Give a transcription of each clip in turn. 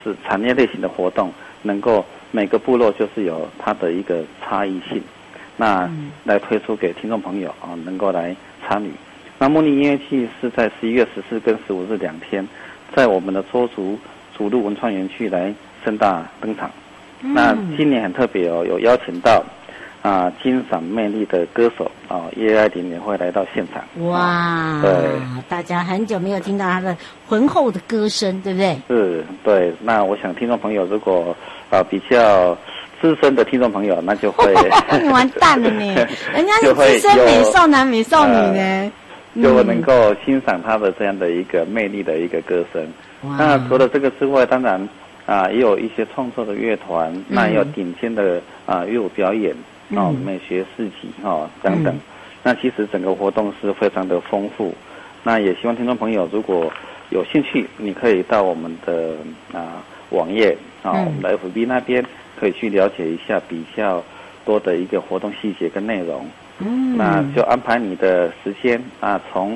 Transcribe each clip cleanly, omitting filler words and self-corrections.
是产业类型的活动，能够每个部落就是有它的一个差异性，那来推出给听众朋友啊，能够来参与。那茉莉音乐季是在11月14跟15日2天，在我们的卓竹主路文创园区来盛大登场。那今年很特别哦，有邀请到金嗓魅力的歌手叶爱玲也会来到现场。 哇， 对， 大家很久没有听到她的浑厚的歌声，对不对？ 是，对。那我想听众朋友如果比较资深的听众朋友，那就会你完蛋了呢，人家是资深美少男美少女呢， 就能够欣赏他的这样的一个魅力的一个歌声。那除了这个之外，当然也有一些创作的乐团，那也有顶尖的乐舞表演美学市集等等。那其实整个活动是非常的丰富。那也希望听众朋友如果有兴趣，你可以到我们的网页我们的 FB 那边可以去了解一下比较多的一个活动细节跟内容。那就安排你的时间从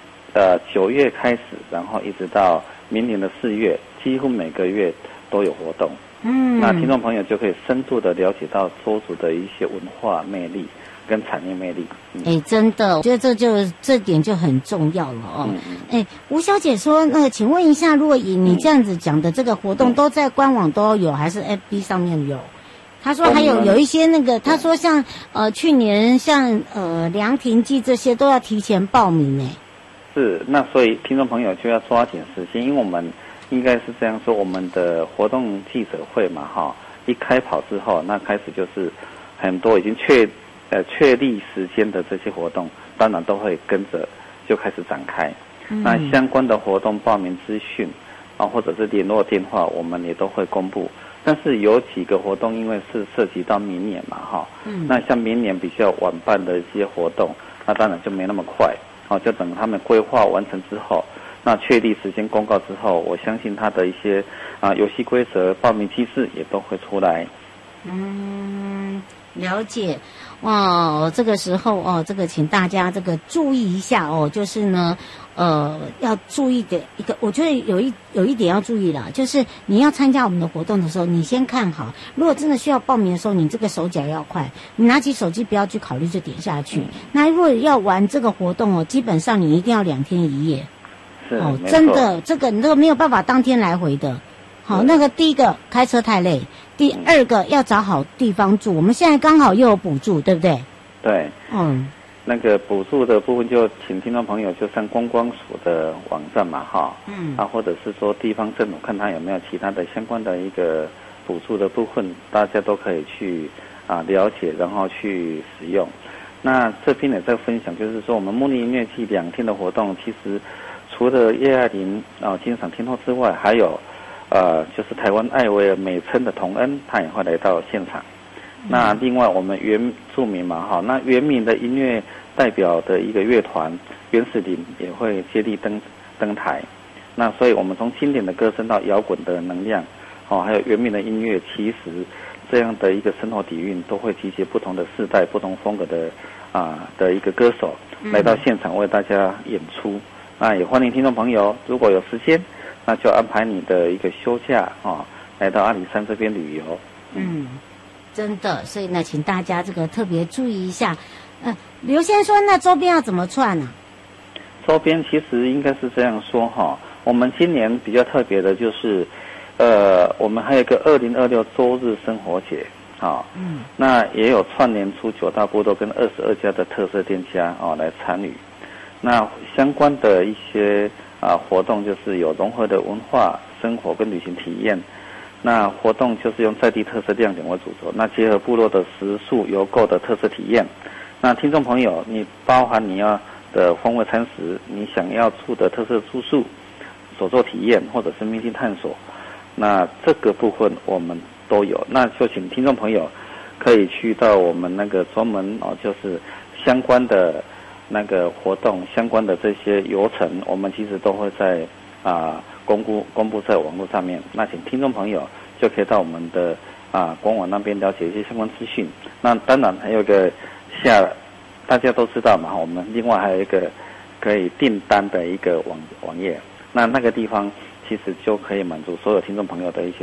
9月开始，然后一直到明年的4月，几乎每个月都有活动。那听众朋友就可以深度的了解到卓竹的一些文化魅力跟产业魅力。 真的，我觉得这点就很重要了哦。吴小姐说，请问一下，如果以你这样子讲的这个活动，都在官网都有，还是 FB 上面有？他说还有一些他说像去年像凉亭季这些都要提前报名呢。 是，那所以听众朋友就要抓紧时间，因为我们应该是这样说，我们的活动记者会嘛一开跑之后，那开始就是很多已经确立时间的这些活动，当然都会跟着就开始展开。那相关的活动报名资讯或者是联络电话，我们也都会公布。但是有几个活动因为是涉及到明年嘛那像明年比较晚办的一些活动，那当然就没那么快就等他们规划完成之后，那确立时间公告之后，我相信他的一些游戏规则、报名机制也都会出来。 了解。这个时候这个请大家这个注意一下就是呢要注意的一个，我觉得有一点要注意啦，就是你要参加我们的活动的时候，你先看好，如果真的需要报名的时候，你这个手脚要快，你拿起手机不要去考虑就点下去。那如果要玩这个活动基本上你一定要2天1夜。 是真的，这个没有办法当天来回的。那个第一个开车太累，第二个要找好地方住。我们现在刚好又有补助，对不对？ 对。那个补助的部分就请听众朋友就上观光署的网站嘛或者是说地方政府看他有没有其他的相关的一个补助的部分，大家都可以去了解，然后去使用。那这边也在分享，就是说我们茉莉音乐季2天的活动，其实除了叶爱玲金嗓天后之外，还有就是台湾艾薇儿美称的童恩，他也会来到现场。那另外我们原住民嘛那原民的音乐代表的一个乐团原始林也会接力登台。那所以我们从经典的歌声到摇滚的能量还有原民的音乐，其实这样的一个生活底蕴都会集结不同的世代、不同风格的一个歌手来到现场为大家演出。那也欢迎听众朋友如果有时间，那就安排你的一个休假来到阿里山这边旅游。 真的，所以呢，请大家这个特别注意一下。刘先生说，那周边要怎么串呢？ 周边其实应该是这样说我们今年比较特别的就是，我们还有一个2026周日生活节那也有串联出9大部落跟22家的特色店家来参与。那相关的一些活动就是有融合的文化生活跟旅行体验。那活动就是用在地特色亮点为主轴，那结合部落的食宿邮购的特色体验。那听众朋友，你包含你要的风味餐食，你想要住的特色住宿、手作体验或者是秘境探索，那这个部分我们都有。那就请听众朋友可以去到我们那个专门就是相关的那个活动相关的这些流程，我们其实都会在公布在网络上面。那请听众朋友就可以到我们的官网那边了解一些相关资讯。那当然还有一个大家都知道嘛，我们另外还有一个可以订单的一个网页。那个地方其实就可以满足所有听众朋友的一些